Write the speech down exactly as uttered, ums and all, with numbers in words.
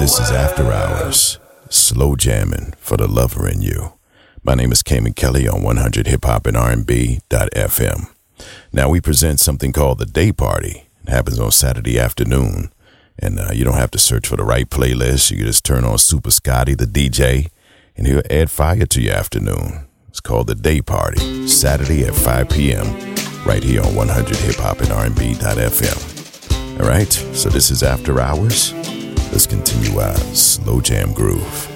This is After Hours, slow jamming for the lover in you. My name is Cayman Kelly on one hundred hip hop and R and B dot F M. Now we present something called the Day Party. It happens on Saturday afternoon, and uh, you don't have to search for the right playlist. You can just turn on Super Scotty, the D J, and he'll add fire to your afternoon. It's called the Day Party, Saturday at five p.m. right here on one hundred hip hop and R and B dot F M. All right, so this is After Hours. Let's continue our slow jam groove.